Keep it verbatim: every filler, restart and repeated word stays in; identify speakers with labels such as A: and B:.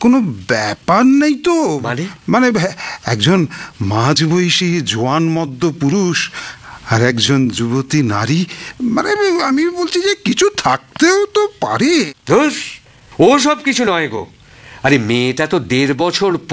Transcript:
A: কোনো ব্যাপার নেই তো।
B: মানে
A: মানে একজন মাঝবয়সী জোয়ান মদ্য পুরুষ আর একজন যুবতী নারী, মানে আমি বলছি যে কিছু থাকতেও তো পারে।
B: ও সব কিছু নয় গো। আরে মেয়েটা তো দেড় বছর